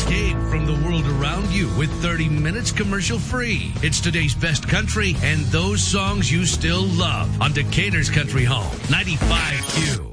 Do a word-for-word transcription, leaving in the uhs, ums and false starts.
Escape from the world around you with thirty minutes commercial free. It's today's best country and those songs you still love on Decatur's Country Home, ninety-five Q.